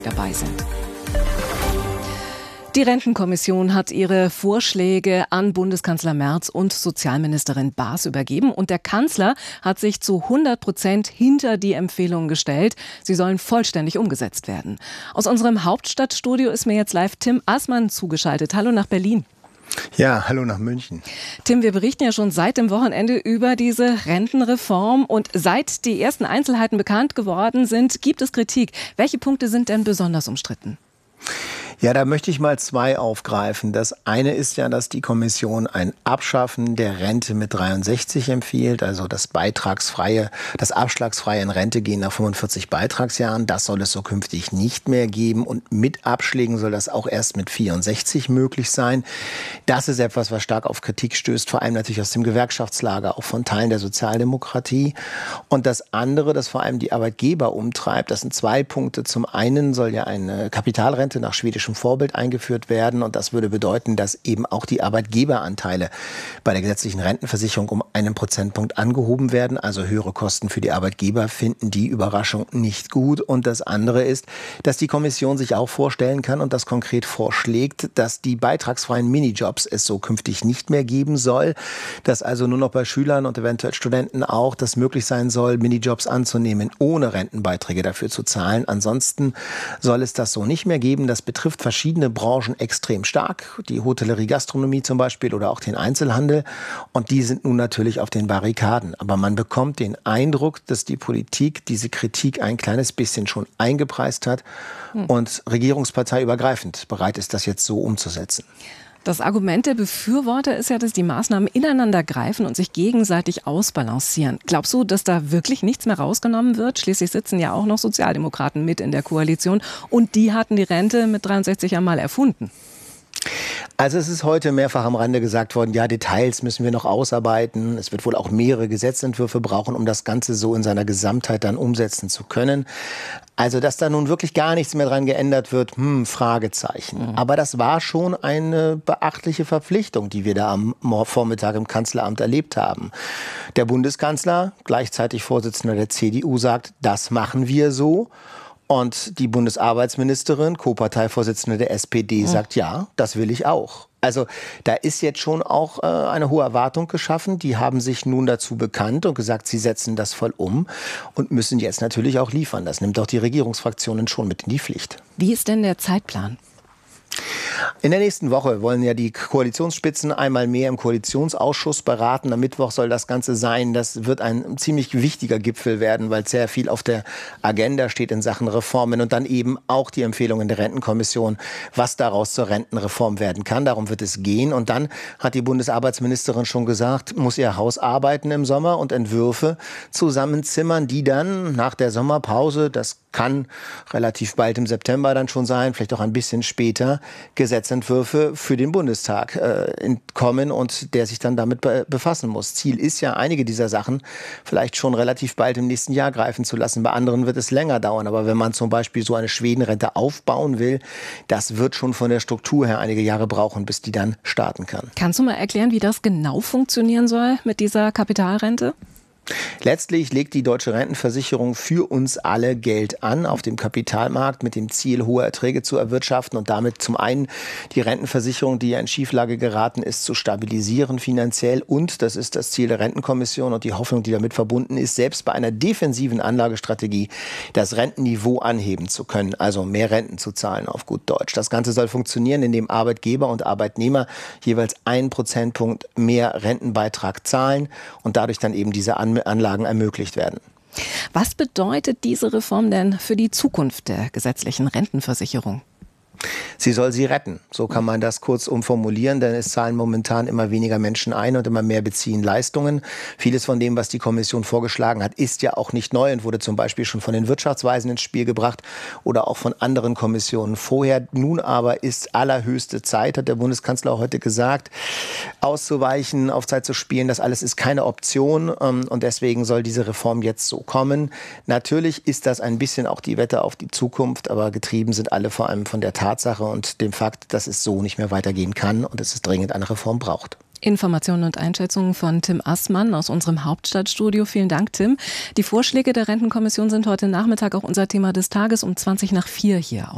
dabei sind. Die Rentenkommission hat ihre Vorschläge an Bundeskanzler Merz und Sozialministerin Baas übergeben. Und der Kanzler hat sich zu 100% hinter die Empfehlungen gestellt. Sie sollen vollständig umgesetzt werden. Aus unserem Hauptstadtstudio ist mir jetzt live Tim Assmann zugeschaltet. Hallo nach Berlin. Ja, hallo nach München. Tim, wir berichten ja schon seit dem Wochenende über diese Rentenreform. Und seit die ersten Einzelheiten bekannt geworden sind, gibt es Kritik. Welche Punkte sind denn besonders umstritten? Ja, da möchte ich mal zwei aufgreifen. Das eine ist ja, dass die Kommission ein Abschaffen der Rente mit 63 empfiehlt, also das abschlagsfreie in Rente gehen nach 45 Beitragsjahren. Das soll es so künftig nicht mehr geben und mit Abschlägen soll das auch erst mit 64 möglich sein. Das ist etwas, was stark auf Kritik stößt, vor allem natürlich aus dem Gewerkschaftslager, auch von Teilen der Sozialdemokratie. Und das andere, das vor allem die Arbeitgeber umtreibt, das sind zwei Punkte. Zum einen soll ja eine Kapitalrente nach schwedischem Vorbild eingeführt werden und das würde bedeuten, dass eben auch die Arbeitgeberanteile bei der gesetzlichen Rentenversicherung um 1 Prozentpunkt angehoben werden, also höhere Kosten für die Arbeitgeber finden die Überraschung nicht gut. Und das andere ist, dass die Kommission sich auch vorstellen kann und das konkret vorschlägt, dass die beitragsfreien Minijobs es so künftig nicht mehr geben soll, dass also nur noch bei Schülern und eventuell Studenten auch das möglich sein soll, Minijobs anzunehmen, ohne Rentenbeiträge dafür zu zahlen. Ansonsten soll es das so nicht mehr geben. Das betrifft verschiedene Branchen extrem stark, die Hotellerie, Gastronomie zum Beispiel oder auch den Einzelhandel. Und die sind nun natürlich auf den Barrikaden. Aber man bekommt den Eindruck, dass die Politik diese Kritik ein kleines bisschen schon eingepreist hat und regierungsparteiübergreifend bereit ist, das jetzt so umzusetzen. Das Argument der Befürworter ist ja, dass die Maßnahmen ineinander greifen und sich gegenseitig ausbalancieren. Glaubst du, dass da wirklich nichts mehr rausgenommen wird? Schließlich sitzen ja auch noch Sozialdemokraten mit in der Koalition und die hatten die Rente mit 63 einmal erfunden. Also es ist heute mehrfach am Rande gesagt worden, ja, Details müssen wir noch ausarbeiten. Es wird wohl auch mehrere Gesetzentwürfe brauchen, um das Ganze so in seiner Gesamtheit dann umsetzen zu können. Also, dass da nun wirklich gar nichts mehr dran geändert wird, Fragezeichen. Aber das war schon eine beachtliche Verpflichtung, die wir da am Vormittag im Kanzleramt erlebt haben. Der Bundeskanzler, gleichzeitig Vorsitzender der CDU, sagt, das machen wir so. Und die Bundesarbeitsministerin, Co-Parteivorsitzende der SPD, sagt, ja, das will ich auch. Also da ist jetzt schon auch eine hohe Erwartung geschaffen. Die haben sich nun dazu bekannt und gesagt, sie setzen das voll um und müssen jetzt natürlich auch liefern. Das nimmt auch die Regierungsfraktionen schon mit in die Pflicht. Wie ist denn der Zeitplan? In der nächsten Woche wollen ja die Koalitionsspitzen einmal mehr im Koalitionsausschuss beraten. Am Mittwoch soll das Ganze sein. Das wird ein ziemlich wichtiger Gipfel werden, weil sehr viel auf der Agenda steht in Sachen Reformen und dann eben auch die Empfehlungen der Rentenkommission, was daraus zur Rentenreform werden kann. Darum wird es gehen. Und dann hat die Bundesarbeitsministerin schon gesagt, muss ihr Haus arbeiten im Sommer und Entwürfe zusammenzimmern, die dann nach der Sommerpause, das kann relativ bald im September dann schon sein, vielleicht auch ein bisschen später, Gesetzentwürfe für den Bundestag kommen und der sich dann damit befassen muss. Ziel ist ja, einige dieser Sachen vielleicht schon relativ bald im nächsten Jahr greifen zu lassen. Bei anderen wird es länger dauern. Aber wenn man zum Beispiel so eine Schwedenrente aufbauen will, das wird schon von der Struktur her einige Jahre brauchen, bis die dann starten kann. Kannst du mal erklären, wie das genau funktionieren soll mit dieser Kapitalrente? Letztlich legt die deutsche Rentenversicherung für uns alle Geld an auf dem Kapitalmarkt mit dem Ziel, hohe Erträge zu erwirtschaften und damit zum einen die Rentenversicherung, die ja in Schieflage geraten ist, zu stabilisieren finanziell. Und das ist das Ziel der Rentenkommission und die Hoffnung, die damit verbunden ist, selbst bei einer defensiven Anlagestrategie das Rentenniveau anheben zu können, also mehr Renten zu zahlen auf gut Deutsch. Das Ganze soll funktionieren, indem Arbeitgeber und Arbeitnehmer jeweils 1 Prozentpunkt mehr Rentenbeitrag zahlen und dadurch dann eben diese Anlagen ermöglicht werden. Was bedeutet diese Reform denn für die Zukunft der gesetzlichen Rentenversicherung? Sie soll sie retten. So kann man das kurz umformulieren, denn es zahlen momentan immer weniger Menschen ein und immer mehr beziehen Leistungen. Vieles von dem, was die Kommission vorgeschlagen hat, ist ja auch nicht neu und wurde zum Beispiel schon von den Wirtschaftsweisen ins Spiel gebracht oder auch von anderen Kommissionen vorher. Nun aber ist allerhöchste Zeit, hat der Bundeskanzler heute gesagt, auszuweichen, auf Zeit zu spielen. Das alles ist keine Option und deswegen soll diese Reform jetzt so kommen. Natürlich ist das ein bisschen auch die Wette auf die Zukunft, aber getrieben sind alle vor allem von der Tatsache und dem Fakt, dass es so nicht mehr weitergehen kann und dass es dringend eine Reform braucht. Informationen und Einschätzungen von Tim Assmann aus unserem Hauptstadtstudio. Vielen Dank, Tim. Die Vorschläge der Rentenkommission sind heute Nachmittag auch unser Thema des Tages um 4:20 hier.